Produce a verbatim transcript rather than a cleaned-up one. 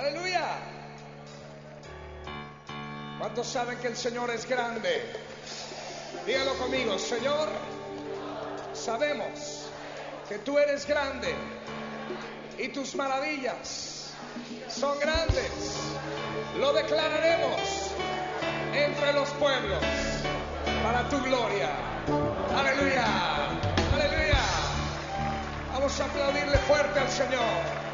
Aleluya. ¿Cuántos saben que el Señor es grande? Dígalo conmigo: Señor, sabemos que tú eres grande y tus maravillas son grandes. Lo declararemos entre los pueblos para tu gloria. Aleluya, aleluya. Vamos a aplaudirle fuerte al Señor.